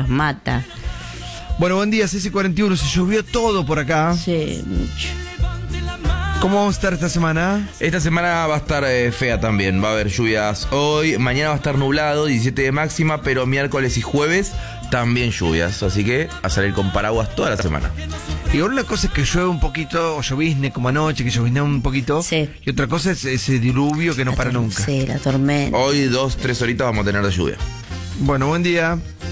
los mata. Bueno, buen día, 6:41. Se llovió todo por acá. Sí, mucho. ¿Cómo vamos a estar esta semana? Esta semana va a estar fea también, va a haber lluvias hoy, mañana va a estar nublado, 17 de máxima, pero miércoles y jueves también lluvias, así que a salir con paraguas toda la semana. Y ahora una cosa es que llueve un poquito, o llovizne como anoche, que lloviznea un poquito. Sí. Y otra cosa es ese diluvio que no para nunca. Sí, la tormenta. Hoy 2-3 horitas vamos a tener de lluvia. Bueno, buen día.